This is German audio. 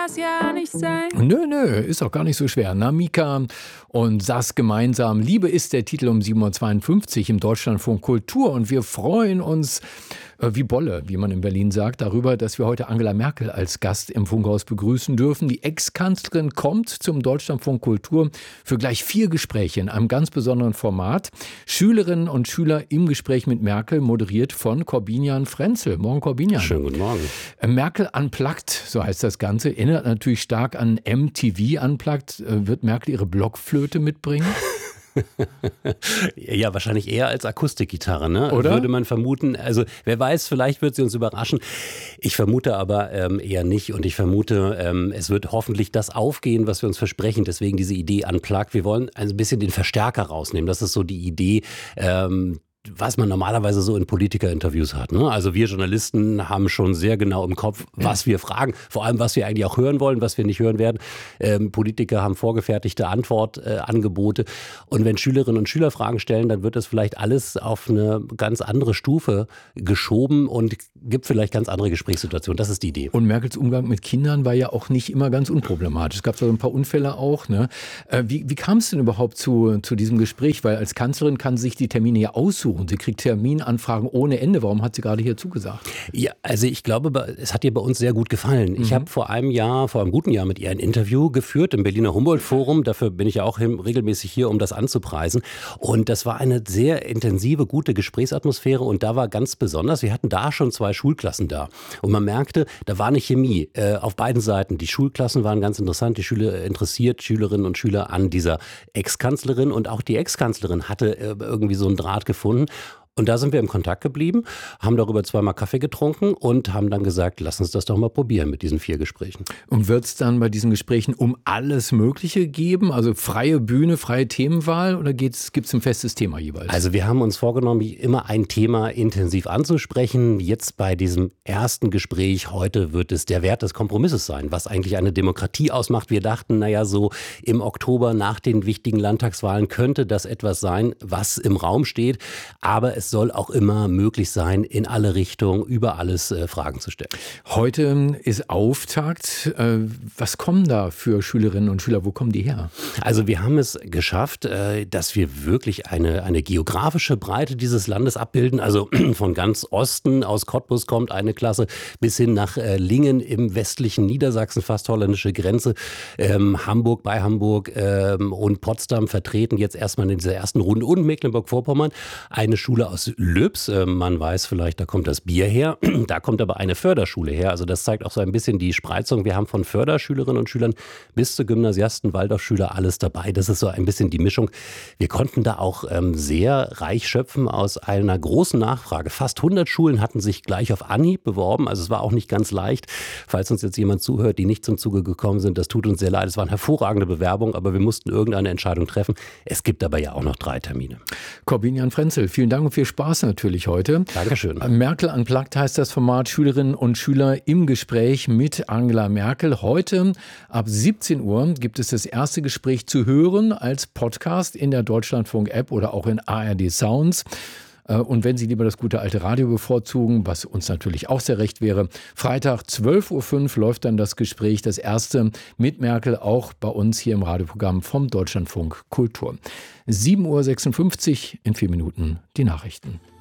das ja nicht sein. Nö, ist auch gar nicht so schwer. Namika und Sass gemeinsam. Liebe ist der Titel um 7.52 Uhr im Deutschlandfunk Kultur. Und wir freuen uns wie Bolle, wie man in Berlin sagt, darüber, dass wir heute Angela Merkel als Gast im Funkhaus begrüßen dürfen. Die Ex-Kanzlerin kommt zum Deutschlandfunk Kultur für gleich 4 Gespräche in einem ganz besonderen Format. Schülerinnen und Schüler im Gespräch mit Merkel, moderiert von Corbinian Frenzel. Morgen, Corbinian. Schönen guten Morgen. Merkel Unplugged, so heißt das Ganze, erinnert natürlich stark an MTV Unplugged. Wird Merkel ihre Blockflöte mitbringen? Ja, wahrscheinlich eher als Akustikgitarre, ne? Oder? Würde man vermuten. Also wer weiß, vielleicht wird sie uns überraschen. Ich vermute aber eher nicht. Und ich vermute, es wird hoffentlich das aufgehen, was wir uns versprechen. Deswegen diese Idee Unplugged. Wir wollen ein bisschen den Verstärker rausnehmen. Das ist so die Idee, was man normalerweise so in Politikerinterviews hat. Ne? Also wir Journalisten haben schon sehr genau im Kopf, was wir fragen, vor allem was wir eigentlich auch hören wollen, was wir nicht hören werden. Politiker haben vorgefertigte Antwortangebote. Und wenn Schülerinnen und Schüler Fragen stellen, dann wird das vielleicht alles auf eine ganz andere Stufe geschoben und gibt vielleicht ganz andere Gesprächssituationen. Das ist die Idee. Und Merkels Umgang mit Kindern war ja auch nicht immer ganz unproblematisch. Es gab so ein paar Unfälle auch. Ne? Wie kam es denn überhaupt zu diesem Gespräch? Weil als Kanzlerin kann sie sich die Termine ja aussuchen. Und sie kriegt Terminanfragen ohne Ende. Warum hat sie gerade hier zugesagt? Ja, also ich glaube, es hat ihr bei uns sehr gut gefallen. Ich habe vor einem guten Jahr mit ihr ein Interview geführt im Berliner Humboldt-Forum. Dafür bin ich ja auch regelmäßig hier, um das anzupreisen. Und das war eine sehr intensive, gute Gesprächsatmosphäre. Und da war ganz besonders, wir hatten da schon 2 Schulklassen da. Und man merkte, da war eine Chemie auf beiden Seiten. Die Schulklassen waren ganz interessant, die Schüler interessiert, Schülerinnen und Schüler an dieser Ex-Kanzlerin. Und auch die Ex-Kanzlerin hatte irgendwie so einen Draht gefunden. Und da sind wir im Kontakt geblieben, haben darüber 2-mal Kaffee getrunken und haben dann gesagt, lass uns das doch mal probieren mit diesen 4 Gesprächen. Und wird es dann bei diesen Gesprächen um alles Mögliche geben? Also freie Bühne, freie Themenwahl oder gibt es ein festes Thema jeweils? Also wir haben uns vorgenommen, immer ein Thema intensiv anzusprechen. Jetzt bei diesem ersten Gespräch heute wird es der Wert des Kompromisses sein, was eigentlich eine Demokratie ausmacht. Wir dachten, naja, so im Oktober nach den wichtigen Landtagswahlen könnte das etwas sein, was im Raum steht. Aber es soll auch immer möglich sein, in alle Richtungen über alles Fragen zu stellen. Heute ist Auftakt. Was kommen da für Schülerinnen und Schüler? Wo kommen die her? Also wir haben es geschafft, dass wir wirklich eine geografische Breite dieses Landes abbilden. Also von ganz Osten aus Cottbus kommt eine Klasse bis hin nach Lingen im westlichen Niedersachsen, fast holländische Grenze. Hamburg und Potsdam vertreten jetzt erstmal in dieser ersten Runde und Mecklenburg-Vorpommern. Eine Schule aus Lübs, man weiß vielleicht, da kommt das Bier her, da kommt aber eine Förderschule her, also das zeigt auch so ein bisschen die Spreizung. Wir haben von Förderschülerinnen und Schülern bis zu Gymnasiasten, Waldorfschüler, alles dabei, das ist so ein bisschen die Mischung. Wir konnten da auch sehr reich schöpfen aus einer großen Nachfrage. Fast 100 Schulen hatten sich gleich auf Anhieb beworben, also es war auch nicht ganz leicht, falls uns jetzt jemand zuhört, die nicht zum Zuge gekommen sind, das tut uns sehr leid, es waren hervorragende Bewerbungen, aber wir mussten irgendeine Entscheidung treffen. Es gibt aber ja auch noch 3 Termine. Corbinian Frenzel, vielen Dank und viel Spaß natürlich heute. Dankeschön. Merkel Unplugged heißt das Format, Schülerinnen und Schüler im Gespräch mit Angela Merkel. Heute ab 17 Uhr gibt es das erste Gespräch zu hören als Podcast in der Deutschlandfunk-App oder auch in ARD Sounds. Und wenn Sie lieber das gute alte Radio bevorzugen, was uns natürlich auch sehr recht wäre, Freitag 12.05 Uhr läuft dann das Gespräch, das erste mit Merkel, auch bei uns hier im Radioprogramm vom Deutschlandfunk Kultur. 7.56 Uhr, in 4 Minuten die Nachrichten.